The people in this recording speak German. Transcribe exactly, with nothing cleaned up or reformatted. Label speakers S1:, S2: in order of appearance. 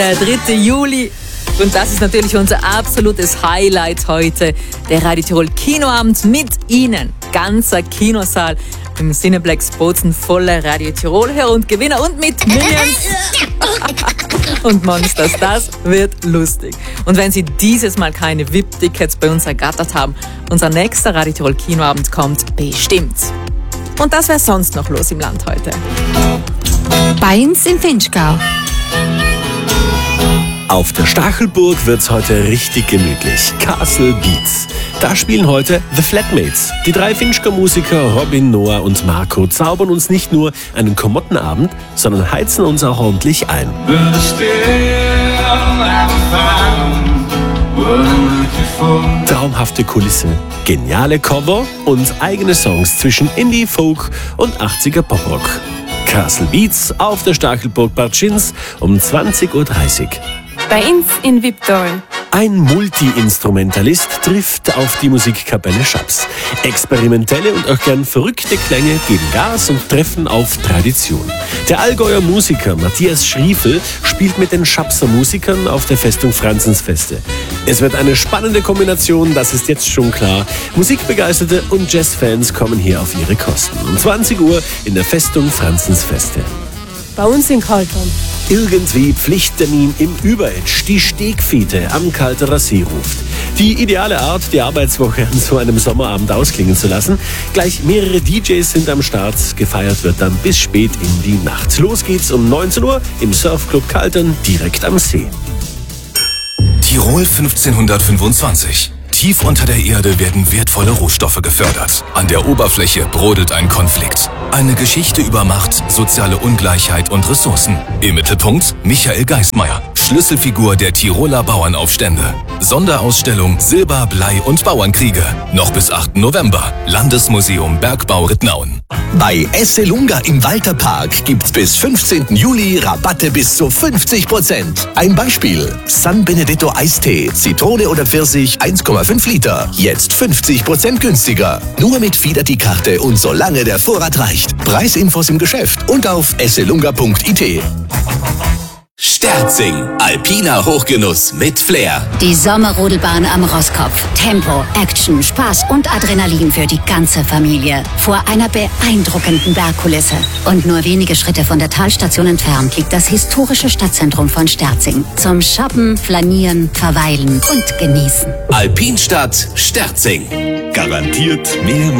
S1: Der dritte Juli. Und das ist natürlich unser absolutes Highlight heute. Der Radio Tirol Kinoabend mit Ihnen. Ganzer Kinosaal im Cineplex Bozen, voller Radio Tirol her und Gewinner und mit Minions und Monsters. Das wird lustig. Und wenn Sie dieses Mal keine V I P-Tickets bei uns ergattert haben, unser nächster Radio Tirol Kinoabend kommt bestimmt. Und das wäre sonst noch los im Land heute.
S2: Bei uns im Vinschgau.
S3: Auf der Stachelburg wird's heute richtig gemütlich. Castle Beats. Da spielen heute The Flatmates. Die drei Finchker-Musiker Robin, Noah und Marco zaubern uns nicht nur einen Komottenabend, sondern heizen uns auch ordentlich ein. Traumhafte Kulisse, geniale Cover und eigene Songs zwischen Indie, Folk und achtziger Poprock. Castle Beats auf der Stachelburg Bad Schins um zwanzig Uhr dreißig.
S2: Bei uns in Viptal.
S3: Ein Multi-Instrumentalist trifft auf die Musikkapelle Schaps. Experimentelle und auch gern verrückte Klänge geben Gas und treffen auf Tradition. Der Allgäuer Musiker Matthias Schriefel spielt mit den Schapser Musikern auf der Festung Franzensfeste. Es wird eine spannende Kombination, das ist jetzt schon klar. Musikbegeisterte und Jazzfans kommen hier auf ihre Kosten. Um zwanzig Uhr in der Festung Franzensfeste.
S4: Bei uns in Kaltern.
S3: Irgendwie Pflichttermin im Überetsch, die Stegfete am Kalterer See ruft. Die ideale Art, die Arbeitswoche an so einem Sommerabend ausklingen zu lassen. Gleich mehrere D Js sind am Start. Gefeiert wird dann bis spät in die Nacht. Los geht's um neunzehn Uhr im Surfclub Kaltern direkt am See.
S5: Tirol fünfzehnhundertfünfundzwanzig. Tief unter der Erde werden wertvolle Rohstoffe gefördert. An der Oberfläche brodelt ein Konflikt. Eine Geschichte über Macht, soziale Ungleichheit und Ressourcen. Im Mittelpunkt Michael Geistmeier, Schlüsselfigur der Tiroler Bauernaufstände. Sonderausstellung Silber, Blei und Bauernkriege. Noch bis achten November. Landesmuseum Bergbau Rittnauen.
S6: Bei Esselunga im Walterpark gibt's bis fünfzehnten Juli Rabatte bis zu fünfzig Prozent. Ein Beispiel: San Benedetto Eistee, Zitrone oder Pfirsich eins Komma fünf Liter. Jetzt fünfzig Prozent günstiger. Nur mit Fidelity-Karte und solange der Vorrat reicht. Preisinfos im Geschäft und auf esselunga punkt i t.
S7: Sterzing, alpiner Hochgenuss mit Flair.
S8: Die Sommerrodelbahn am Rosskopf. Tempo, Action, Spaß und Adrenalin für die ganze Familie. Vor einer beeindruckenden Bergkulisse. Und nur wenige Schritte von der Talstation entfernt liegt das historische Stadtzentrum von Sterzing. Zum Shoppen, Flanieren, Verweilen und Genießen.
S7: Alpinstadt Sterzing.
S6: Garantiert mehr